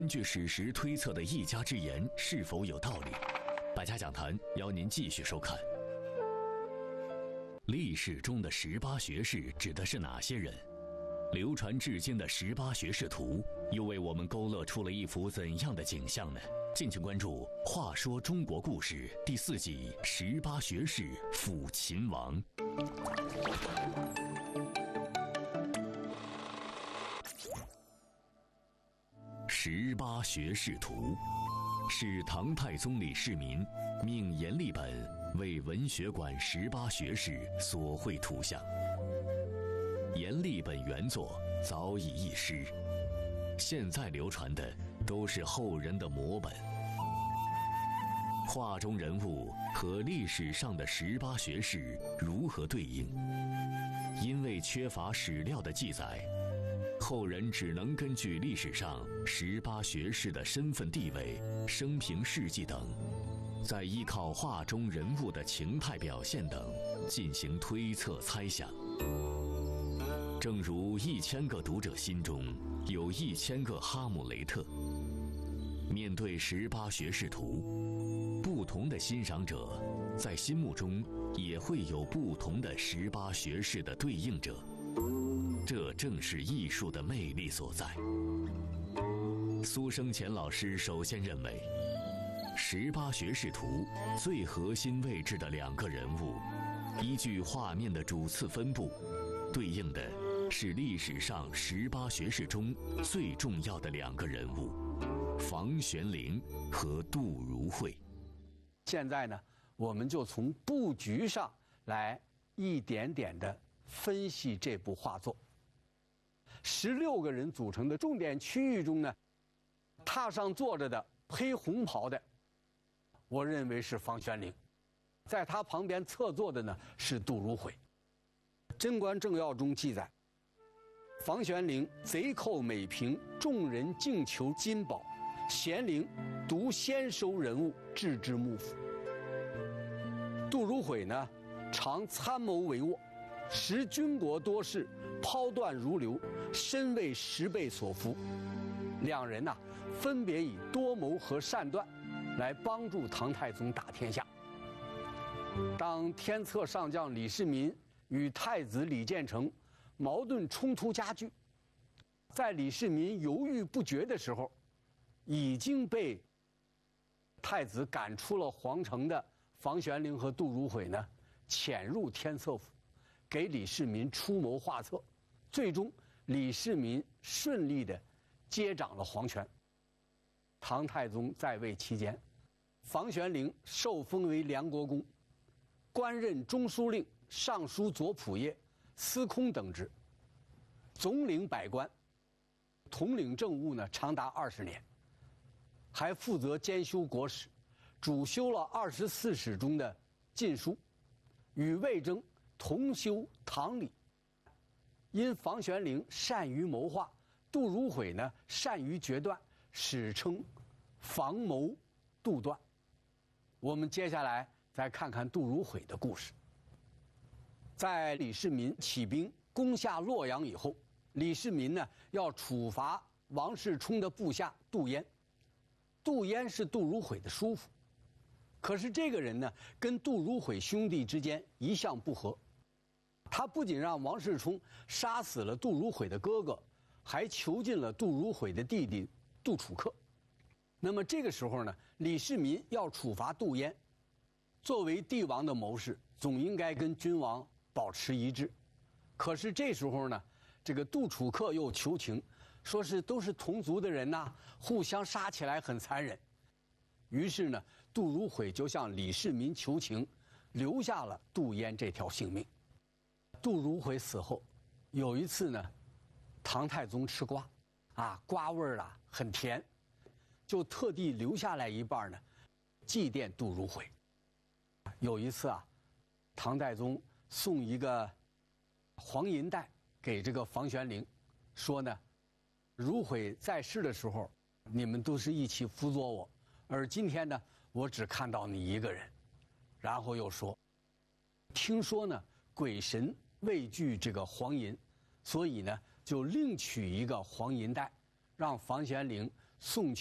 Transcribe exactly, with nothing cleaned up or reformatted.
根据史实推测的一家之言是否有道理？百家讲坛邀您继续收看。历史中的十八学士指的是哪些人？流传至今的十八学士图又为我们勾勒出了一幅怎样的景象呢？敬请关注《话说中国故事》第四集《十八学士抚秦王》。十八学士图是唐太宗李世民命阎立本为文学馆十八学士所绘图像。阎立本原作早已遗失，现在流传的都是后人的摹本。画中人物和历史上的十八学士如何对应？因为缺乏史料的记载，后人只能根据历史上十八学士的身份地位、生平事迹等，再依靠画中人物的情态表现等进行推测猜想。正如一千个读者心中有一千个哈姆雷特，面对十八学士图，不同的欣赏者在心目中也会有不同的十八学士的对应者。这正是艺术的魅力所在。苏生乾老师首先认为，十八学士图最核心位置的两个人物，依据画面的主次分布，对应的是历史上十八学士中最重要的两个人物，房玄龄和杜如晦。 现在呢，我们就从布局上来一点点的分析这部画作。十六个人组成的重点区域中呢，榻上坐着的披红袍的，我认为是房玄龄，在他旁边侧坐的呢是杜如晦。《贞观政要》中记载，房玄龄贼寇每平，众人竞求金宝，玄龄独先收人物，置之幕府。杜如晦呢，常参谋帷幄，识军国多事，抛断如流，身为十倍所服。两人呐、啊，分别以多谋和善断来帮助唐太宗打天下。当天策上将李世民与太子李建成矛盾冲突加剧，在李世民犹豫不决的时候，已经被太子赶出了皇城的房玄龄和杜如晦呢，潜入天策府，给李世民出谋划策，最终李世民顺利地接掌了皇权。唐太宗在位期间，房玄龄受封为梁国公，官任中书令、尚书左仆射、司空等职，总领百官，统领政务呢长达二十年，还负责兼修国史，主修了二十四史中的禁书，与魏征同修唐礼。因房玄龄善于谋划，杜如晦呢善于决断，史称房谋杜断。我们接下来再看看杜如晦的故事。在李世民起兵攻下洛阳以后，李世民呢要处罚王世充的部下杜淹。杜淹是杜如晦的叔父，可是这个人呢跟杜如晦兄弟之间一向不和。他不仅让王世充杀死了杜如晦的哥哥，还囚禁了杜如晦的弟弟杜楚客。那么这个时候呢，李世民要处罚杜淹，作为帝王的谋士，总应该跟君王保持一致。可是这时候呢，这个杜楚客又求情，说是都是同族的人呐、啊，互相杀起来很残忍。于是呢，杜如晦就向李世民求情，留下了杜淹这条性命。杜如晦死后，有一次呢，唐太宗吃瓜，啊，瓜味儿啊很甜，就特地留下来一半呢，祭奠杜如晦。有一次啊，唐太宗送一个黄银带给这个房玄龄，说呢，如晦在世的时候，你们都是一起辅佐我，而今天呢，我只看到你一个人。然后又说，听说呢，鬼神畏惧这个黄银，所以呢，就另取一个黄银带，让房玄龄宋